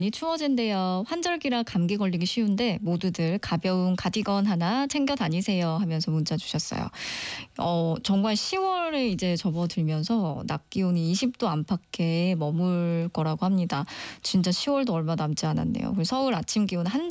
많이 추워진대요. 환절기라 감기 걸리기 쉬운데 모두들 가벼운 가디건 하나 챙겨 다니세요 하면서 문자 주셨어요. 정말 10월에 이제 접어들면서 낮 기온이 20도 안팎에 머물 거라고 합니다. 진짜 10월도 얼마 남지 않았네요. 그리고 서울 아침 기온 한